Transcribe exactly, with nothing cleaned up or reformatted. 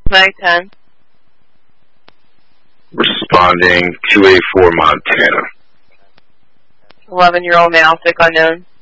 nine ten. Responding two eighty-four Montana. eleven-year-old male, sick unknown.